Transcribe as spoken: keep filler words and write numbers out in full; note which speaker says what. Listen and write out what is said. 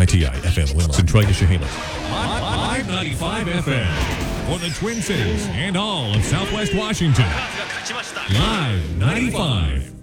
Speaker 1: T I F M Winland, Troy to Chehalis. Live ninety-five F M for the Twin Cities and all of Southwest Washington. Live ninety-five.